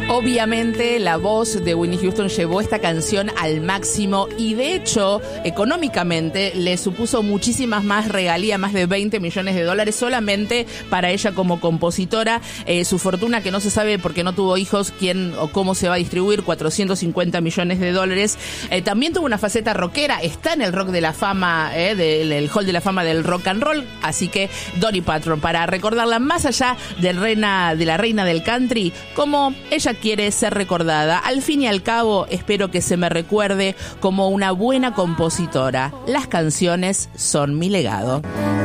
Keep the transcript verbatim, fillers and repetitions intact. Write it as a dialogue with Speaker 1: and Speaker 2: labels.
Speaker 1: Obviamente la voz de Whitney Houston llevó esta canción al máximo y de hecho económicamente le supuso muchísimas más regalías, más de veinte millones de dólares solamente para ella como compositora. Eh, su fortuna, que no se sabe porque no tuvo hijos, quién o cómo se va a distribuir, cuatrocientos cincuenta millones de dólares. Eh, también tuvo una faceta rockera, está en el Rock de la Fama, eh, del el Hall de la Fama del Rock and Roll, así que Dolly Parton, para recordarla más allá de, reina, de la reina del country, como ella quiere ser recordada. Al fin y al cabo, espero que se me recuerde como una buena compositora. Las canciones son mi legado.